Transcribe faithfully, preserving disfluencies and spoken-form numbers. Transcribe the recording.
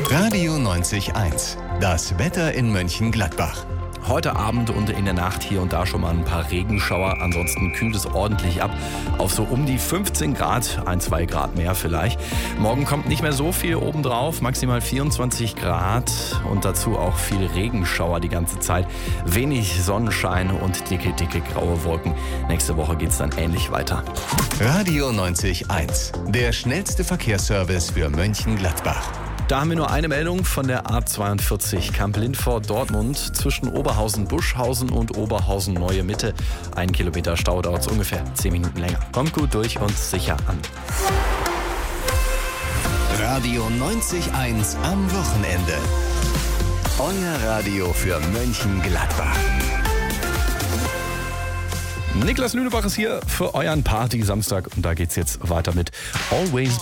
Radio neunzig Eins. Das Wetter in Mönchengladbach. Heute Abend und in der Nacht hier und da schon mal ein paar Regenschauer. Ansonsten kühlt es ordentlich ab auf so um die fünfzehn Grad, ein, zwei Grad mehr vielleicht. Morgen kommt nicht mehr so viel obendrauf, maximal vierundzwanzig Grad und dazu auch viel Regenschauer die ganze Zeit. Wenig Sonnenschein und dicke, dicke graue Wolken. Nächste Woche geht es dann ähnlich weiter. Radio neunzig Eins. Der schnellste Verkehrsservice für Mönchengladbach. Da haben wir nur eine Meldung von der A zweiundvierzig Kamp-Lindfort-Dortmund zwischen Oberhausen-Buschhausen und Oberhausen-Neue Mitte. Ein Kilometer Stau dauert es ungefähr zehn Minuten länger. Kommt gut durch und sicher an. Radio neunzig Eins am Wochenende. Euer Radio für Mönchengladbach. Niklas Lünebach ist hier für euren Party-Samstag und da geht's jetzt weiter mit Always